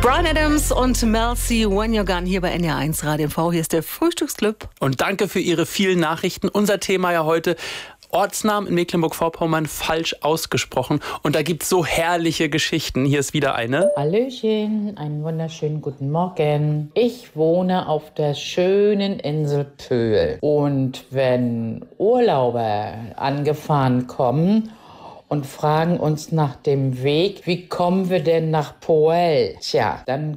Bryan Adams und Mel C. When You're Gone hier bei NR1 Radio MV. Hier ist der Frühstücksclub. Und danke für Ihre vielen Nachrichten. Unser Thema ja heute: Ortsnamen in Mecklenburg-Vorpommern falsch ausgesprochen. Und da gibt es so herrliche Geschichten. Hier ist wieder eine. Hallöchen, einen wunderschönen guten Morgen. Ich wohne auf der schönen Insel Pöhl. Und wenn Urlauber angefahren kommen und fragen uns nach dem Weg, wie kommen wir denn nach Poel? Tja, dann